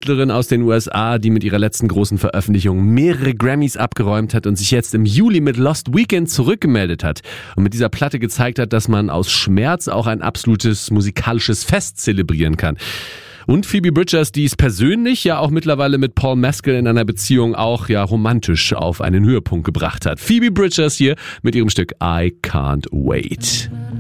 Künstlerin aus den USA, die mit ihrer letzten großen Veröffentlichung mehrere Grammys abgeräumt hat und sich jetzt im Juli mit Lost Weekend zurückgemeldet hat und mit dieser Platte gezeigt hat, dass man aus Schmerz auch ein absolutes musikalisches Fest zelebrieren kann. Und Phoebe Bridgers, die ist persönlich ja auch mittlerweile mit Paul Mescal in einer Beziehung auch ja romantisch auf einen Höhepunkt gebracht hat. Phoebe Bridgers hier mit ihrem Stück I Can't Wait.